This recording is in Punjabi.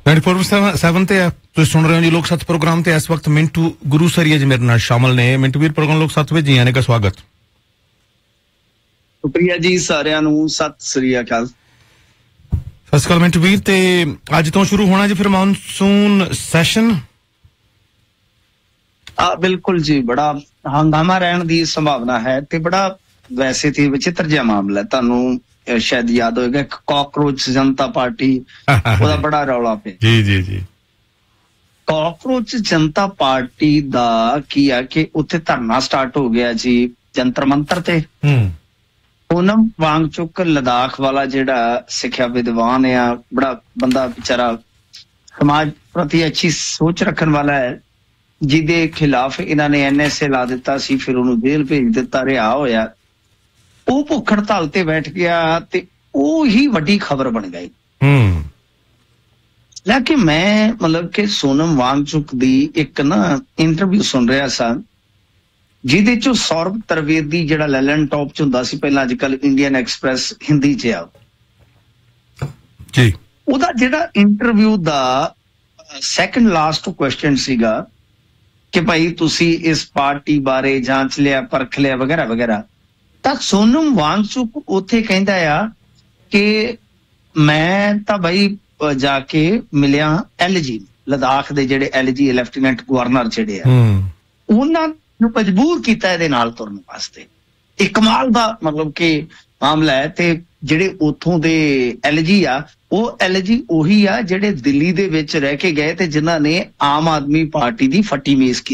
94.7 ਤੇ ਤੁਸੀਂ ਸੁਣ ਰਹੇ ਹੋ ਜੀ ਲੋਕ ਸੱਤ ਪ੍ਰੋਗਰਾਮ ਤੇ ਇਸ ਵਕਤ ਮਿੰਟੂ ਗੁਰੂ ਸਰੀਆ ਜੀ ਮੇਰੇ ਨਾਲ ਸ਼ਾਮਲ ਨੇ। ਮਿੰਟੂ ਵੀਰ ਪ੍ਰੋਗਰਾਮ ਲੋਕ ਸੱਤ ਵਿੱਚ ਜੀ ਆਨੇ ਦਾ ਸਵਾਗਤ। ਸ਼ੁਕਰੀਆ ਜੀ ਸਾਰਿਆਂ ਨੂੰ, ਸਤਿ ਸ੍ਰੀ ਅਕਾਲ। ਸਤਿ ਸ਼੍ਰੀ ਅਕਾਲ ਮਿੰਟੂ ਵੀਰ। ਤੇ ਅੱਜ ਤੋਂ ਸ਼ੁਰੂ ਹੋਣਾ ਜੀ ਫਿਰ ਮਾਨਸੂਨ ਸੈਸ਼ਨ। ਬਿਲਕੁਲ ਜੀ, ਬੜਾ ਹੰਗਾਮਾ ਰਹਿਣ ਦੀ ਸੰਭਾਵਨਾ ਹੈ ਤੇ ਬੜਾ ਵੈਸੇ ਤੇ ਵਿਚਿੱਤਰ ਜਿਹਾ ਮਾਮਲਾ ਹੈ। ਤੁਹਾਨੂੰ ਸ਼ਾਇਦ ਯਾਦ ਹੋਏਗਾ ਇੱਕ ਕਾਕਰੋਚ ਜਨਤਾ ਪਾਰਟੀ ਉਹਦਾ ਬੜਾ ਰੌਲਾ ਪਿਆ। ਜੀ ਜੀ ਜੀ। ਕਾਕਰੋਚ ਜਨਤਾ ਪਾਰਟੀ ਦਾ ਕੀ ਆ ਕਿ ਉੱਥੇ ਧਰਨਾ ਸਟਾਰਟ ਹੋ ਗਿਆ ਜੀ ਜੰਤਰ ਮੰਤਰ ਤੇ। ਪੂਨਮ ਵਾਂਗਚੁਕ ਲਦਾਖ ਵਾਲਾ ਜਿਹੜਾ ਸਿੱਖਿਆ ਵਿਦਵਾਨ ਆ, ਬੜਾ ਬੰਦਾ ਵਿਚਾਰਾ ਸਮਾਜ ਪ੍ਰਤੀ ਅੱਛੀ ਸੋਚ ਰੱਖਣ ਵਾਲਾ ਹੈ, ਜਿਹਦੇ ਖਿਲਾਫ ਇਹਨਾਂ ਨੇ NSA ਲਾ ਦਿੱਤਾ ਸੀ, ਫਿਰ ਉਹਨੂੰ ਜੇਲ੍ਹ ਭੇਜ ਦਿੱਤਾ, ਰਿਹਾ ਹੋਇਆ। ਉਹ ਭੁੱਖ ਹੜਤਾਲ ਤੇ ਬੈਠ ਗਿਆ ਤੇ ਉਹ ਹੀ ਵੱਡੀ ਖਬਰ ਬਣ ਗਈ। ਲੇਕਿਨ ਮੈਂ ਮਤਲਬ ਕਿ ਸੋਨਮ ਵਾਂਗਚੁਕ ਦੀ ਇੱਕ ਨਾ ਇੰਟਰਵਿਊ ਸੁਣ ਰਿਹਾ ਸਾਂ, ਜਿਹਦੇ ਚੋਂ ਸੌਰਭ ਤਰਵੇਦੀ ਜਿਹੜਾ ਲੈਲਨ ਟੌਪ ਚ ਹੁੰਦਾ ਸੀ ਪਹਿਲਾਂ, ਅੱਜ ਕੱਲ ਇੰਡੀਅਨ ਐਕਸਪ੍ਰੈਸ ਹਿੰਦੀ ਚ ਆ ਜੀ, ਉਹਦਾ ਜਿਹੜਾ ਇੰਟਰਵਿਊ ਦਾ ਸੈਕੰਡ ਲਾਸਟ ਕੁਐਸਚਨ ਸੀਗਾ ਕਿ ਭਾਈ ਤੁਸੀਂ ਇਸ ਪਾਰਟੀ ਬਾਰੇ ਜਾਂਚ ਲਿਆ, ਪਰਖ ਲਿਆ ਵਗੈਰਾ ਵਗੈਰਾ, ਤਾਂ ਸੋਨਮ ਵਾਂਗਚੁਕ ਉੱਥੇ ਕਹਿੰਦਾ ਆ ਕਿ ਮੈਂ ਤਾਂ ਬਾਈ ਜਾ ਕੇ ਮਿਲਿਆ LG ਲਦਾਖ ਦੇ ਜਿਹੜੇ LG ਲੈਫਟੀਨੈਂਟ ਗਵਰਨਰ ਜਿਹੜੇ ਆ, ਉਹਨਾਂ ਨੂੰ ਮਜਬੂਰ ਕੀਤਾ ਇਹਦੇ ਨਾਲ ਤੁਰਨ ਵਾਸਤੇ। ਇਹ ਕਮਾਲ ਦਾ ਮਤਲਬ ਕਿ ਮਾਮਲਾ ਹੈ। ਤੇ ਜਿਹੜੇ ਉੱਥੋਂ ਦੇ LG ਆ, ਉਹ LG ਉਹੀ ਆ ਜਿਹੜੇ ਦਿੱਲੀ ਦੇ ਵਿੱਚ ਰਹਿ ਕੇ ਗਏ ਤੇ ਜਿਨ੍ਹਾਂ ਨੇ ਆਮ ਆਦਮੀ ਪਾਰਟੀ ਦੀ ਫੱਟੀ ਮੇਜ਼